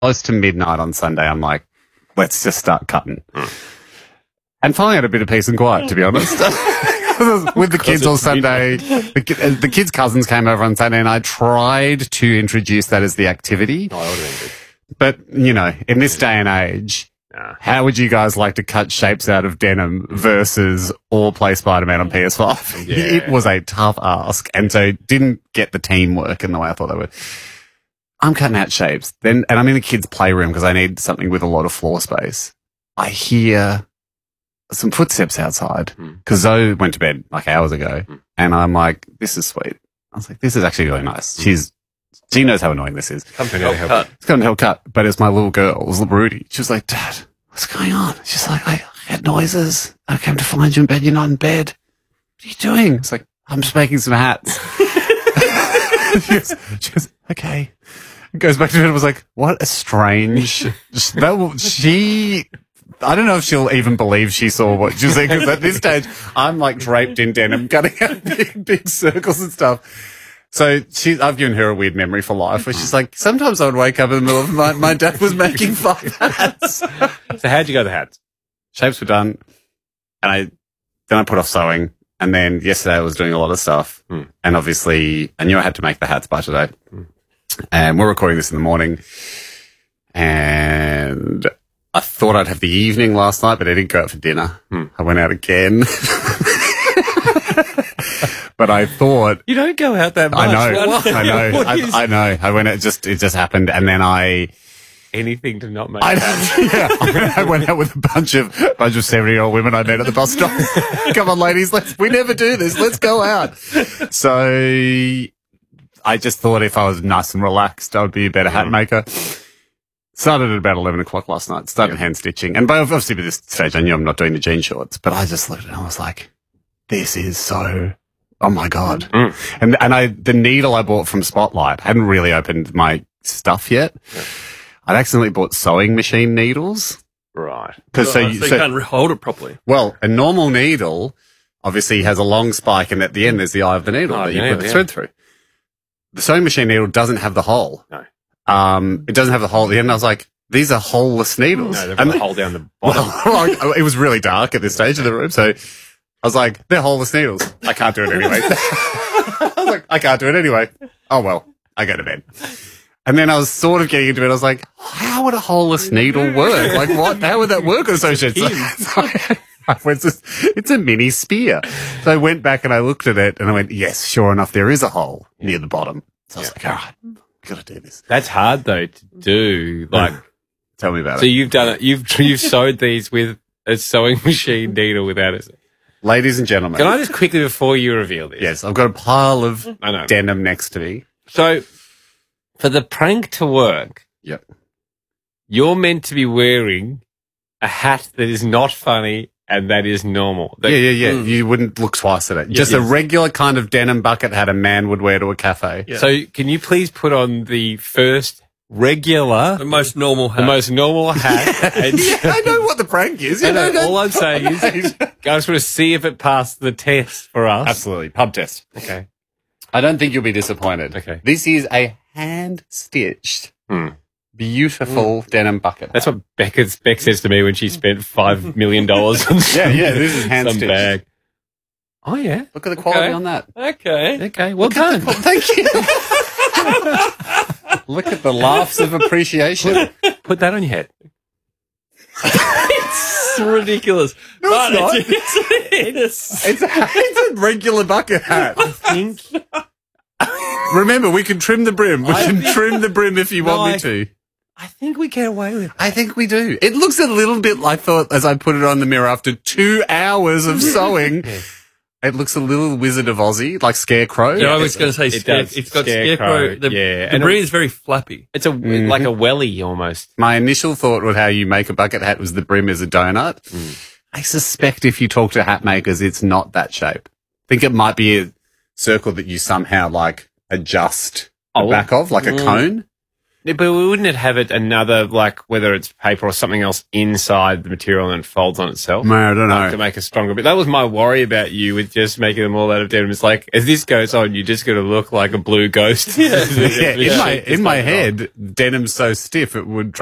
close to midnight on Sunday, I'm like, let's just start cutting. And finally had a bit of peace and quiet, to be honest. With the kids all Sunday. The kids' cousins came over on Sunday, and I tried to introduce that as the activity. Oh, I would have been good. But, you know, in this day and age, how would you guys like to cut shapes out of denim versus or play Spider-Man on PS5? Yeah. It was a tough ask, and so didn't get the teamwork in the way I thought they would. I'm cutting out shapes, and I'm in the kids' playroom because I need something with a lot of floor space. I hear some footsteps outside because Zoe went to bed like hours ago, and I'm like, this is sweet. I was like, this is actually really nice. She knows how annoying this is. Come to help cut. It's got a help cut, but it's my little girl, it was Rudy. She was like, Dad, what's going on? She's like, I had noises. I came to find you in bed. You're not in bed. What are you doing? It's like, I'm just making some hats. She goes, okay. Goes back to bed and was like, what a strange... I don't know if she'll even believe she saw what she was saying, because at this stage, I'm like draped in denim, cutting out big circles and stuff. So I've given her a weird memory for life where she's like, sometimes I would wake up in the middle of my dad was making 5 hats. So how'd you go with the hats? Shapes were done. And then I put off sewing. And then yesterday I was doing a lot of stuff. And obviously I knew I had to make the hats by today. And we're recording this in the morning. And I thought I'd have the evening last night, but I didn't go out for dinner. I went out again. But I thought... You don't go out that much. I know. I went out, it just happened. And then anything to not make I went out with a bunch of 70-year-old women I met at the bus stop. Come on, ladies, we never do this. Let's go out. So I just thought if I was nice and relaxed, I would be a better hat maker. Started at about 11 o'clock last night. Started hand stitching. And obviously by this stage, I knew I'm not doing the jean shorts. But I just looked at it and I was like, this is so... Oh my God. And the needle I bought from Spotlight, hadn't really opened my stuff yet. I'd accidentally bought sewing machine needles. Right. So you can't hold it properly. Well, a normal needle obviously has a long spike, and at the end there's the eye of the needle that you put the thread through. The sewing machine needle doesn't have the hole. No. It doesn't have the hole at the end. I was like, these are holeless needles. No, they've got a hole down the bottom. Well, it was really dark at this stage of the room, so I was like, they're holeless needles. I can't do it anyway. I was like, I can't do it anyway. Oh, well, I go to bed. And then I was sort of getting into it. I was like, how would a holeless needle work? Like, what? How would that work on Associates? It's a mini spear. So I went back and I looked at it and I went, yes, sure enough, there is a hole near the bottom. So I was like, all right, I've got to do this. That's hard, though, to do. Like, tell me about it. So you've done it. You've sewed these with a sewing machine needle without it. Ladies and gentlemen. Can I just quickly, before you reveal this? Yes, I've got a pile of denim next to me. So, for the prank to work, you're meant to be wearing a hat that is not funny and that is normal. Yeah. You wouldn't look twice at it. Just a regular kind of denim bucket hat a man would wear to a cafe. Yeah. So, can you please put on the first regular... The most normal hat. I know what the prank is. All I'm saying is, I just want to see if it passed the test for us. Absolutely. Pub test. Okay. I don't think you'll be disappointed. Okay. This is a hand-stitched, beautiful denim bucket. That's what Beck says to me when she spent $5 million on this is hand-stitched. Some bag. Oh, yeah. Look at the quality on that. Okay. Well done. Thank you. Look at the laughs of appreciation. Put that on your head. It's ridiculous. No, it's a regular bucket hat. I think. Remember, we can trim the brim. We can trim the brim if you want me to. I think we get away with it. I think we do. It looks a little bit, I thought, as I put it on the mirror after 2 hours of sewing. It looks a little Wizard of Aussie, like Scarecrow. Yeah, I was going to say it's got Scarecrow. The brim is very flappy. It's like a welly almost. My initial thought with how you make a bucket hat was the brim is a donut. I suspect if you talk to hat makers, it's not that shape. I think it might be a circle that you somehow like adjust the back of, like a cone. But wouldn't it have it another, like, whether it's paper or something else inside the material and it folds on itself? No, I don't know. To make a stronger bit. That was my worry about you with just making them all out of denim. It's like, as this goes on, you're just going to look like a blue ghost. In my head, denim's so stiff it would